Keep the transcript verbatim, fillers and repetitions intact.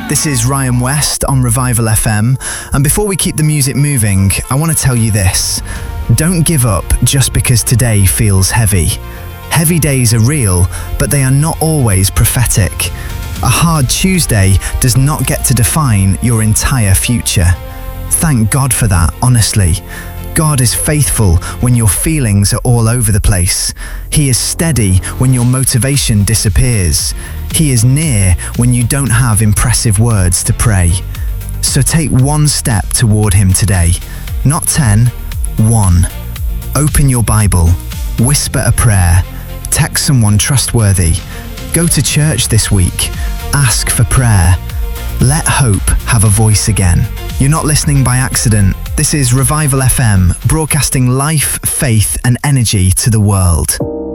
This is Ryan West on Revival F M, and before we keep the music moving, I want to tell you this. Don't give up just because today feels heavy. Heavy days are real, but they are not always prophetic. A hard Tuesday does not get to define your entire future. Thank God for that, honestly. God is faithful when your feelings are all over the place. He is steady when your motivation disappears. He is near when you don't have impressive words to pray. So take one step toward Him today. Not ten, one. Open your Bible, whisper a prayer, text someone trustworthy, go to church this week, ask for prayer. Let hope have a voice again. You're not listening by accident. This is Revival F M, broadcasting life, faith, and energy to the world.